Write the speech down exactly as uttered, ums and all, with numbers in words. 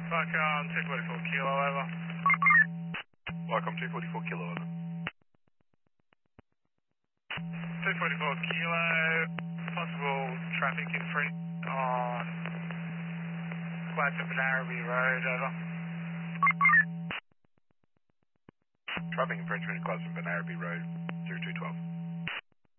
Welcome, two forty-four kilo, over. Welcome, two forty-four kilo, over. two forty-four kilo, possible traffic infringement on Gladstone Narrabee Road, over. Traffic infringement, Gladstone Narrabee Road, zero two twelve.